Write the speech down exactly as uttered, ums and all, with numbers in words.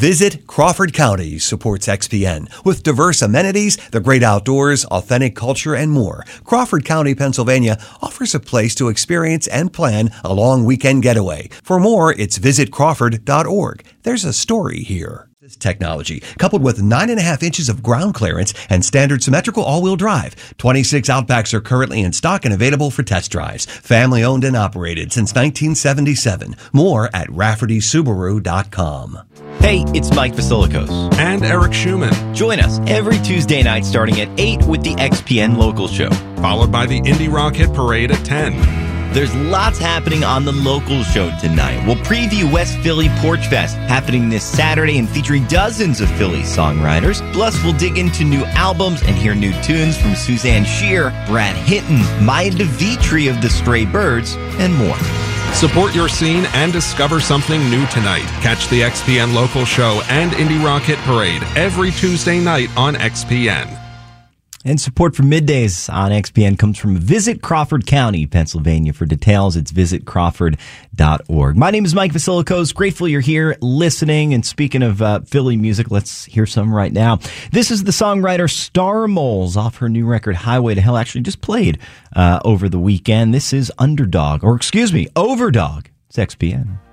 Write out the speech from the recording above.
Visit Crawford County supports X P N with diverse amenities, the great outdoors, authentic culture, and more. Crawford County, Pennsylvania offers a place to experience and plan a long weekend getaway. For more, it's visit crawford dot org. There's a story here. This technology, coupled with nine and a half inches of ground clearance and standard symmetrical all-wheel drive. twenty-six Outbacks are currently in stock and available for test drives. Family owned and operated since nineteen seventy-seven. More at rafferty subaru dot com. Hey, it's Mike Basilikos. And Eric Schumann. Join us every Tuesday night starting at eight with the X P N Local Show. Followed by the Indie Rock Hit Parade at ten. There's lots happening on the Local Show tonight. We'll preview West Philly Porch Fest, happening this Saturday and featuring dozens of Philly songwriters. Plus, we'll dig into new albums and hear new tunes from Suzanne Shear, Brad Hinton, Maya DeVitri of the Stray Birds, and more. Support your scene and discover something new tonight. Catch the X P N Local Show and Indie Rock Hit Parade every Tuesday night on X P N. And support for Middays on X P N comes from Visit Crawford County, Pennsylvania. For details, it's visit crawford dot org. My name is Mike Basilikos. Grateful you're here listening. And speaking of uh, Philly music, let's hear some right now. This is the songwriter Star Moles off her new record, Highway to Hell. Actually just played uh, over the weekend. This is Underdog, or excuse me, Overdog. It's X P N.